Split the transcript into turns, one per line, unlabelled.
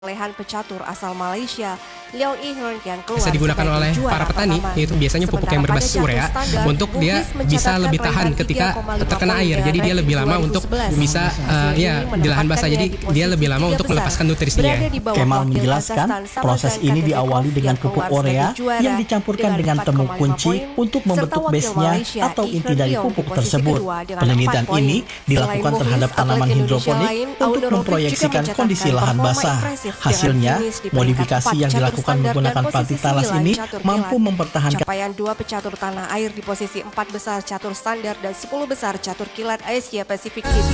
Perolehan pecatur asal Malaysia, Leong Ee Hearn yang keluar
bisa digunakan oleh para petani, yaitu biasanya pupuk yang berbasis urea untuk dia bisa lebih tahan ketika terkena air. Jadi dia lebih lama untuk bisa di lahan basah. Jadi dia lebih lama untuk melepaskan nutrisinya.
Kemal menjelaskan proses ini diawali dengan pupuk urea yang dicampurkan dengan temu kunci untuk membentuk basenya atau inti dari pupuk tersebut. Penelitian ini dilakukan terhadap tanaman hidroponik untuk memproyeksikan kondisi lahan basah. Hasilnya, modifikasi yang dilakukan menggunakan pati talas ini mampu mempertahankan
capaian 2 pecatur tanah air di posisi 4 besar catur standar dan 10 besar catur kilat Asia Pasifik ini.